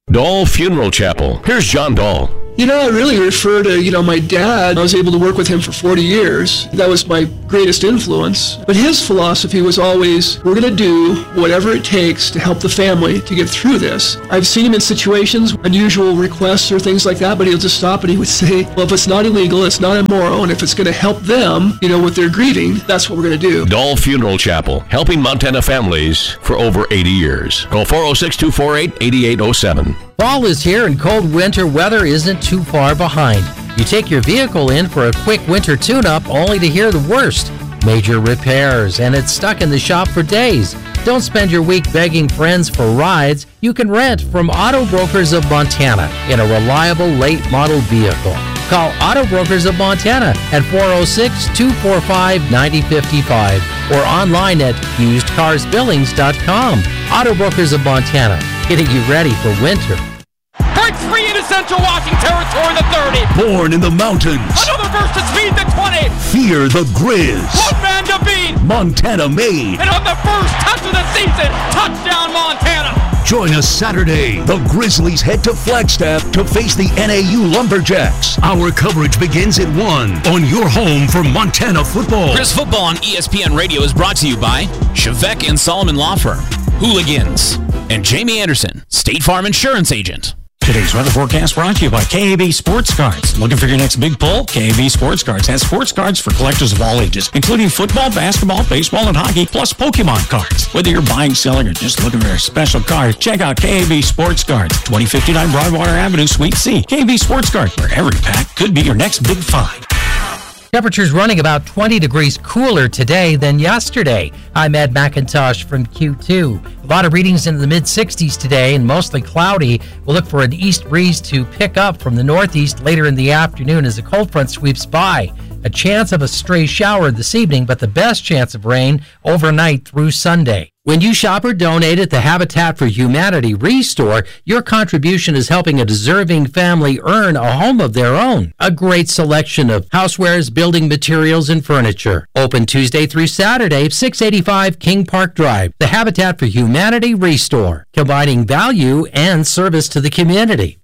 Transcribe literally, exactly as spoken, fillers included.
Dahl Funeral Chapel. Here's John Dahl. You know, I really refer to, you know, my dad. I was able to work with him for forty years. That was my greatest influence. But his philosophy was always, we're going to do whatever it takes to help the family to get through this. I've seen him in situations, unusual requests or things like that, but he'll just stop and he would say, well, if it's not illegal, it's not immoral, and if it's going to help them, you know, with their grieving, that's what we're going to do. Dahl Funeral Chapel, helping Montana families for over eighty years. Call four oh six, two four eight, eight eight oh seven. Fall is here and cold winter weather isn't too far behind. You take your vehicle in for a quick winter tune-up only to hear the worst. Major repairs, and it's stuck in the shop for days. Don't spend your week begging friends for rides. You can rent from Auto Brokers of Montana in a reliable late model vehicle. Call Auto Brokers of Montana at four oh six, two four five, nine oh five five or online at used cars billings dot com. Auto Brokers of Montana, getting you ready for winter. Breaks free into Central Washington territory, the thirty. Born in the mountains. Another burst of speed, the twenty. Fear the Grizz. One man to beat. Montana made. And on the first touch of the season, touchdown Montana. Join us Saturday. The Grizzlies head to Flagstaff to face the N A U Lumberjacks. Our coverage begins at one on your home for Montana football. Grizz football on E S P N Radio is brought to you by Chevek and Solomon Law Firm, Hooligans, and Jamie Anderson, State Farm Insurance Agent. Today's weather forecast brought to you by K A B Sports Cards. Looking for your next big pull? K A B Sports Cards has sports cards for collectors of all ages, including football, basketball, baseball, and hockey, plus Pokemon cards. Whether you're buying, selling, or just looking for a special card, check out K A B Sports Cards, twenty fifty-nine Broadwater Avenue, Suite C. K A B Sports Cards, where every pack could be your next big find. Temperatures running about twenty degrees cooler today than yesterday. I'm Ed McIntosh from Q two. A lot of readings in the mid sixties today and mostly cloudy. We'll look for an east breeze to pick up from the northeast later in the afternoon as a cold front sweeps by. A chance of a stray shower this evening, but the best chance of rain overnight through Sunday. When you shop or donate at the Habitat for Humanity Restore, your contribution is helping a deserving family earn a home of their own. A great selection of housewares, building materials, and furniture. Open Tuesday through Saturday, six eighty-five King Park Drive. The Habitat for Humanity Restore, combining value and service to the community.